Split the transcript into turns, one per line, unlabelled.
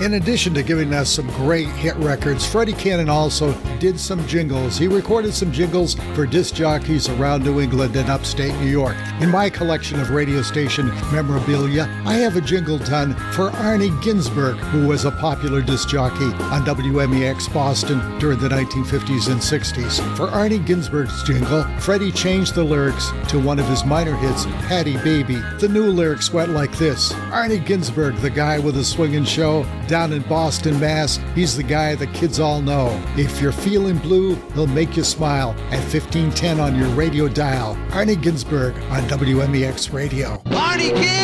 In addition to giving us some great hit records, Freddie Cannon also did some jingles. He recorded some jingles for disc jockeys around New England and upstate New York. In my collection of radio station memorabilia, I have a jingle done for Arnie Ginsberg, who was a popular disc jockey on WMEX Boston during the 1950s and 60s. For Arnie Ginsberg's jingle, Freddie changed the lyrics to one of his minor hits, Patty Baby. The new lyrics went like this: Arnie Ginsberg, the guy with a swinging show down in Boston, Mass. He's the guy the kids all know. If you're feeling blue, he'll make you smile at 1510 on your radio dial. Arnie Ginsberg on WMEX Radio.
Arnie Ginsberg!